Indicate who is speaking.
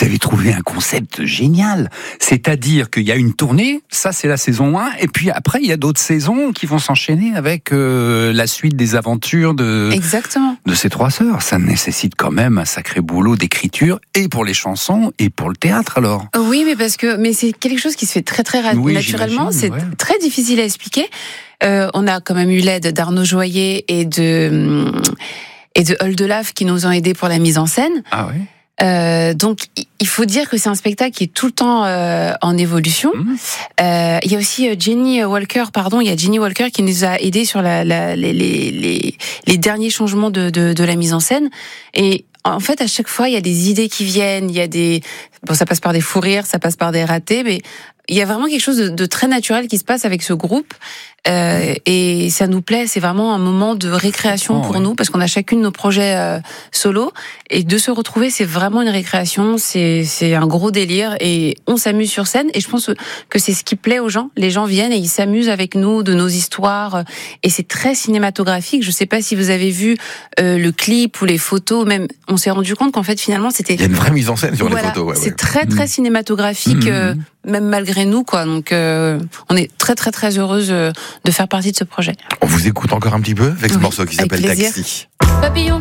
Speaker 1: avez trouvé un concept génial. C'est-à-dire qu'il y a une tournée, ça c'est la saison 1, et puis après il y a d'autres saisons qui vont s'enchaîner avec la suite des aventures de ces trois sœurs. Ça nécessite quand même un sacré boulot d'écriture, et pour les chansons, et pour le théâtre alors.
Speaker 2: Oui, mais c'est quelque chose qui se fait très très naturellement, c'est très difficile à expliquer. On a quand même eu l'aide d'Arnaud Joyer et de Oldelaf qui nous ont aidés pour la mise en scène.
Speaker 1: Ah oui.
Speaker 2: Donc il faut dire que c'est un spectacle qui est tout le temps en évolution. Il y a aussi Jenny Walker qui nous a aidés sur les derniers changements de la mise en scène. Et en fait, à chaque fois, il y a des idées qui viennent, ça passe par des fous rires, ça passe par des ratés, mais il y a vraiment quelque chose de très naturel qui se passe avec ce groupe. Et ça nous plaît, c'est vraiment un moment de récréation pour nous, parce qu'on a chacune nos projets solo, et de se retrouver, c'est vraiment une récréation, c'est un gros délire, et on s'amuse sur scène, et je pense que c'est ce qui plaît aux gens. Les gens viennent et ils s'amusent avec nous, de nos histoires, et c'est très cinématographique. Je sais pas si vous avez vu le clip ou les photos, même, on s'est rendu compte qu'en fait, finalement, c'était...
Speaker 3: Il y a une vraie mise en scène sur les photos.
Speaker 2: C'est très, très cinématographique, même malgré nous, quoi. Donc, on est très, très, très heureuse de faire partie de ce projet.
Speaker 3: On vous écoute encore un petit peu avec ce morceau qui s'appelle Taxi.
Speaker 2: Papillon.